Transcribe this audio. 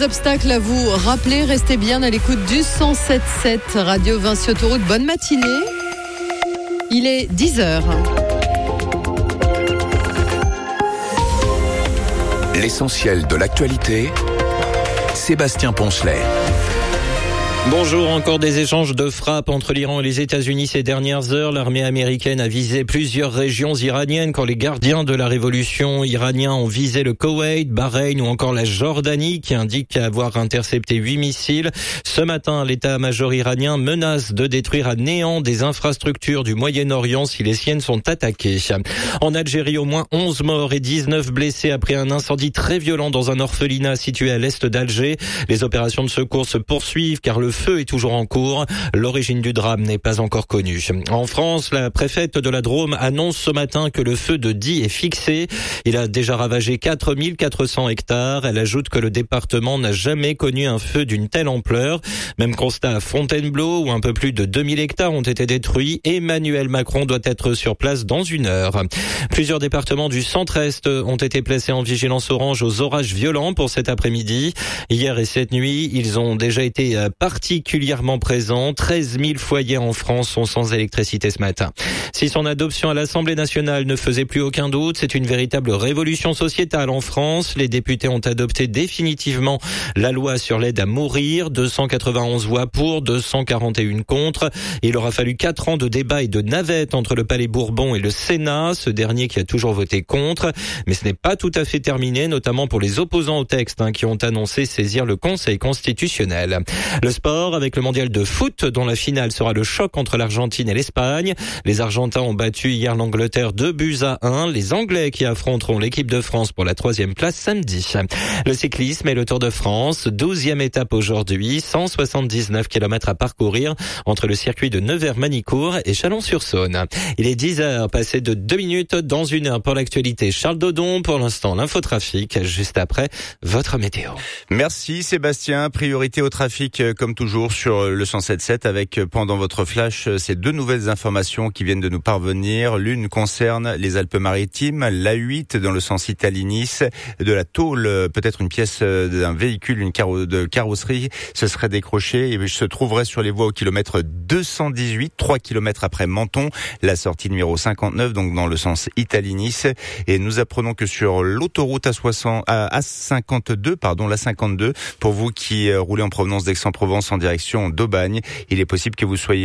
des obstacles à vous rappeler, restez bien à l'écoute du 107.7 Radio Vinci Autoroute. Bonne matinée. Il est 10h. L'essentiel de l'actualité, Sébastien Poncelet. Bonjour, encore des échanges de frappes entre l'Iran et les États-Unis ces dernières heures. L'armée américaine a visé plusieurs régions iraniennes quand les gardiens de la révolution iraniens ont visé le Koweït, Bahreïn ou encore la Jordanie qui indique avoir intercepté 8 missiles. Ce matin, l'état-major iranien menace de détruire à néant des infrastructures du Moyen-Orient si les siennes sont attaquées. En Algérie, au moins 11 morts et 19 blessés après un incendie très violent dans un orphelinat situé à l'est d'Alger. Les opérations de secours se poursuivent car le feu est toujours en cours. L'origine du drame n'est pas encore connue. En France, la préfète de la Drôme annonce ce matin que le feu de Die est fixé. Il a déjà ravagé 4400 hectares. Elle ajoute que le département n'a jamais connu un feu d'une telle ampleur. Même constat à Fontainebleau où un peu plus de 2000 hectares ont été détruits. Emmanuel Macron doit être sur place dans 1 heure. Plusieurs départements du centre-est ont été placés en vigilance orange aux orages violents pour cet après-midi. Hier et cette nuit, ils ont déjà été particulièrement présents. 13 000 foyers en France sont sans électricité ce matin. Si son adoption à l'Assemblée nationale ne faisait plus aucun doute, c'est une véritable révolution sociétale en France. Les députés ont adopté définitivement la loi sur l'aide à mourir. 291 voix pour, 241 contre. Il aura fallu 4 ans de débat et de navette entre le Palais Bourbon et le Sénat, ce dernier qui a toujours voté contre. Mais ce n'est pas tout à fait terminé, notamment pour les opposants au texte qui ont annoncé saisir le Conseil constitutionnel. Le sport avec le mondial de foot dont la finale sera le choc entre l'Argentine et l'Espagne. Les Argentins ont battu hier l'Angleterre 2-1. Les Anglais qui affronteront l'équipe de France pour la 3e place samedi. Le cyclisme et le Tour de France, 12e étape aujourd'hui, 179 km à parcourir entre le circuit de Nevers-Manicourt et Chalon-sur-Saône. Il est 10h, passé de 2 minutes dans 1 heure pour l'actualité. Charles Dodon, pour l'instant l'infotrafic, juste après votre météo. Merci Sébastien, priorité au trafic comme toujours sur le 107.7 avec pendant votre flash ces 2 nouvelles informations qui viennent de nous parvenir. L'une concerne les Alpes-Maritimes, l'A8 dans le sens Italie-Nice, de la tôle, peut-être une pièce d'un véhicule, de carrosserie se serait décrochée et se trouverait sur les voies au kilomètre 218, 3 kilomètres après Menton, la sortie numéro 59 donc dans le sens Italie-Nice. Et nous apprenons que sur l'autoroute A52, la 52, pour vous qui roulez en provenance d'Aix-en-Provence en direction d'Aubagne, il est possible que vous soyez